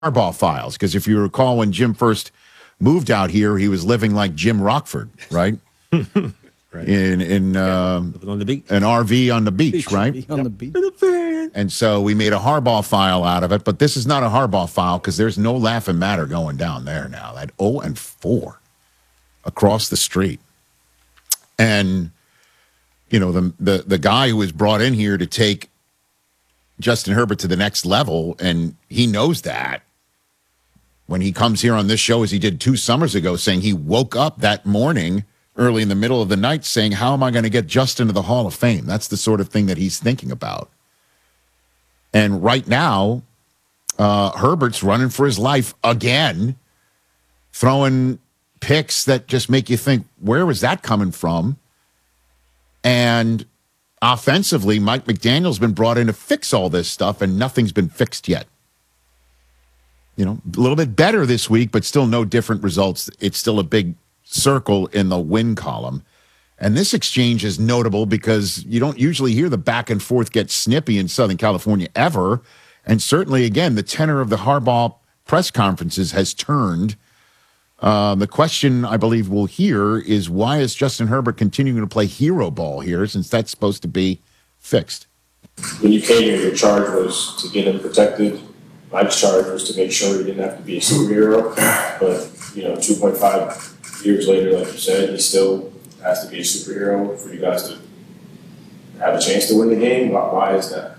Harbaugh files, because if you recall when Jim first moved out here, he was living like Jim Rockford, right? Right. In on the beach. an RV on the beach, right? On the beach. And so we made a Harbaugh file out of it, but this is not a Harbaugh file because there's no laughing matter going down there now. At 0-4 across the street. And, you know, the guy who was brought in here to take Justin Herbert to the next level, and he knows that when he comes here on this show, as he did 2 summers ago, saying he woke up that morning early in the middle of the night saying, how am I going to get Justin to the Hall of Fame? That's the sort of thing that he's thinking about. And right now, Herbert's running for his life again, throwing picks that just make you think, where was that coming from? And offensively, Mike McDaniel's been brought in to fix all this stuff, and nothing's been fixed yet. You know, a little bit better this week, but still no different results. It's still a big circle in the win column. And this exchange is notable because you don't usually hear the back and forth get snippy in Southern California ever. And certainly, again, the tenor of the Harbaugh press conferences has turned. The question I believe we'll hear is, why is Justin Herbert continuing to play hero ball here, since that's supposed to be fixed? When you came here, your charge was to get him protected. My charge was to make sure he didn't have to be a superhero. But, 2.5 years later, like you said, he still has to be a superhero for you guys to have a chance to win the game. Why is that?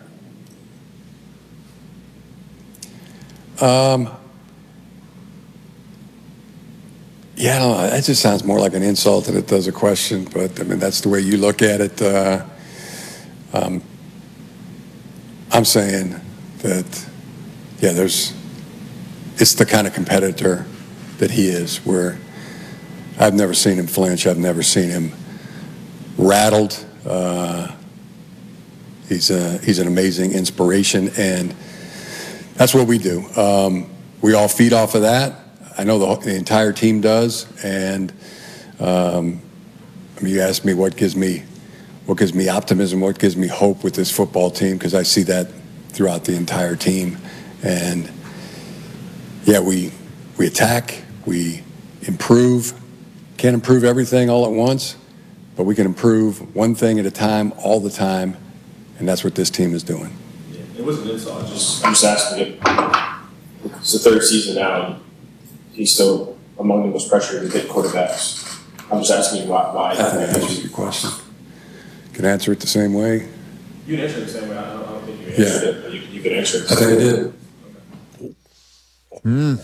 Yeah, I don't know. That just sounds more like an insult than it does a question. But I mean, that's the way you look at it. I'm saying that, yeah, it's the kind of competitor that he is, where I've never seen him flinch. I've never seen him rattled. He's an amazing inspiration, and that's what we do. We all feed off of that. I know the entire team does, and you asked me what gives me optimism, what gives me hope with this football team, because I see that throughout the entire team. And yeah, we attack, we improve. Can't improve everything all at once, but we can improve one thing at a time, all the time, and that's what this team is doing. Yeah, it wasn't an insult. I'm just asking it. It's the third season now, and he's still among the most pressured hit quarterbacks. I'm just asking you why. I think I answered your question. Can I answer it the same way? You can answer it the same way. I don't think you answered it, but you can answer it. I think I did. Okay.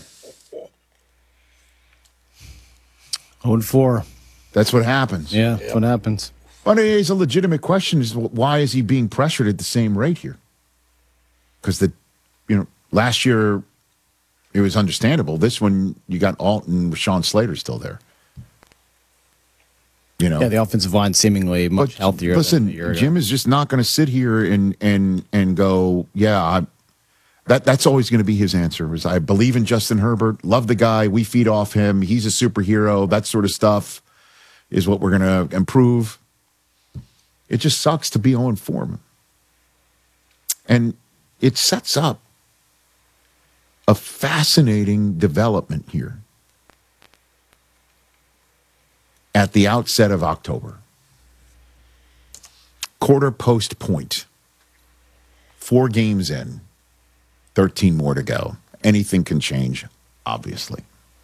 0-4. That's what happens. Yeah, that's what happens. But it's a legitimate question: is why is he being pressured at the same rate here? Because last year it was understandable. This one, you got Alton, Rashawn Slater still there. Yeah, the offensive line seemingly much healthier. Listen, than a year ago. Jim is just not going to sit here and go, yeah, that's always going to be his answer. Is I believe in Justin Herbert, love the guy, we feed off him, he's a superhero, that sort of stuff is what we're going to improve. It just sucks to be 0-4. And it sets up a fascinating development here at the outset of October. Quarter post point. 4 games in. 13 more to go. Anything can change, obviously.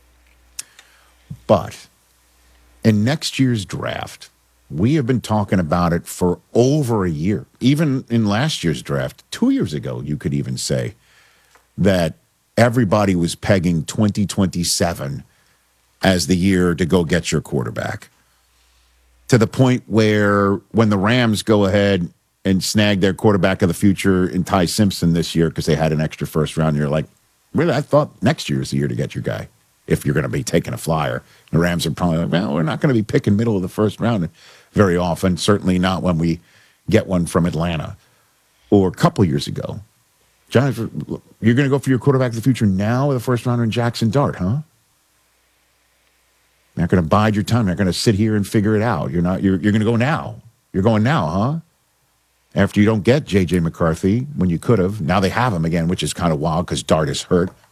But in next year's draft, we have been talking about it for over a year. Even in last year's draft, 2 years ago, you could even say that everybody was pegging 2027 as the year to go get your quarterback. To the point where when the Rams go ahead and snag their quarterback of the future in Ty Simpson this year because they had an extra first round, you're like, really? I thought next year is the year to get your guy if you're going to be taking a flyer. The Rams are probably like, well, we're not going to be picking middle of the first round very often, certainly not when we get one from Atlanta. Or a couple years ago, Jonathan, you're going to go for your quarterback of the future now with a first rounder in Jackson Dart, huh? You're not going to bide your time. You're not going to sit here and figure it out. You're going to go now. You're going now, huh? After you don't get J.J. McCarthy when you could have. Now they have him again, which is kind of wild because Dart is hurt.